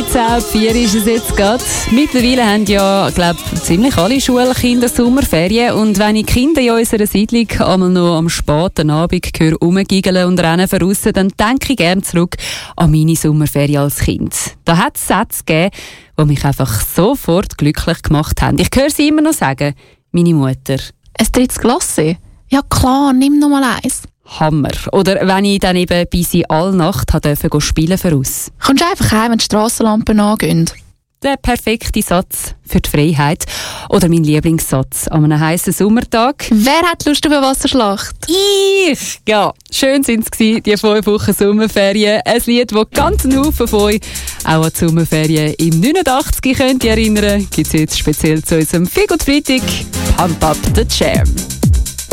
3:10 ist es jetzt gerade. Mittlerweile haben ja, glaube ziemlich alle Schulkinder Sommerferien. Und wenn ich die Kinder in unserer Siedlung einmal noch am späten Abend höre, rumgiggeln und rennen voraus, dann denke ich gerne zurück an meine Sommerferien als Kind. Da hat es Sätze gegeben, die mich einfach sofort glücklich gemacht haben. Ich höre sie immer noch sagen, meine Mutter. Ein drittes Glasse? Ja klar, nimm noch mal eins. Hammer. Oder wenn ich dann eben bis in alle Nacht durfte spielen voraus. Kommst du einfach heim, wenn die Strassenlampen angehen? Der perfekte Satz für die Freiheit. Oder mein Lieblingssatz an einem heißen Sommertag. Wer hat Lust auf eine Wasserschlacht? Ich! Ja, schön sind es gewesen, die 5 Wochen Sommerferien. Ein Lied, das ganz einen Haufen von euch auch an die Sommerferien im 89 könnt ihr erinnern. Gibt es jetzt speziell zu unserem Figo Freitag Pump Up the Jam.